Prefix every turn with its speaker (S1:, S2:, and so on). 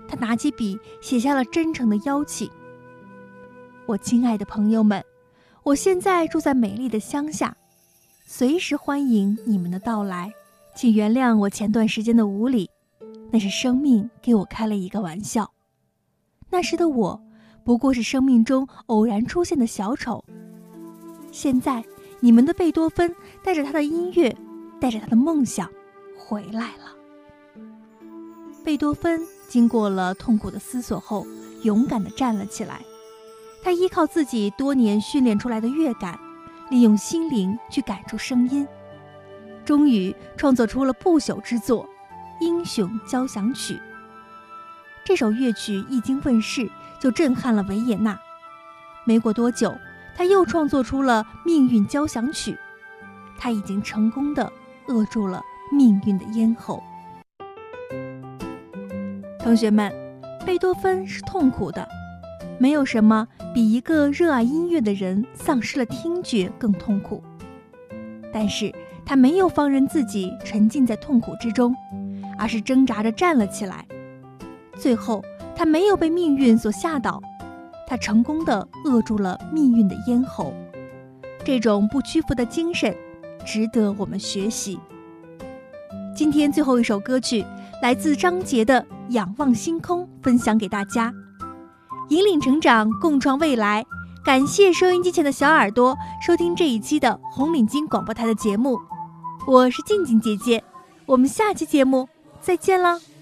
S1: 他拿起笔写下了真诚的邀请。我亲爱的朋友们，我现在住在美丽的乡下，随时欢迎你们的到来。请原谅我前段时间的无礼，那是生命给我开了一个玩笑。那时的我不过是生命中偶然出现的小丑。现在你们的贝多芬带着他的音乐，带着他的梦想回来了。贝多芬经过了痛苦的思索后，勇敢地站了起来。他依靠自己多年训练出来的乐感，利用心灵去感触声音，终于创作出了不朽之作《英雄交响曲》。这首乐曲一经问世，就震撼了维也纳。没过多久，他又创作出了《命运交响曲》。他已经成功地扼住了命运的咽喉。同学们，贝多芬是痛苦的，没有什么比一个热爱音乐的人丧失了听觉更痛苦。但是他没有放任自己沉浸在痛苦之中，而是挣扎着站了起来。最后他没有被命运所吓倒，他成功地扼住了命运的咽喉。这种不屈服的精神值得我们学习。今天最后一首歌曲来自张杰的《仰望星空》，分享给大家。引领成长，共创未来。感谢收音机前的小耳朵收听这一期的红领巾广播台的节目，我是静静姐姐，我们下期节目再见了。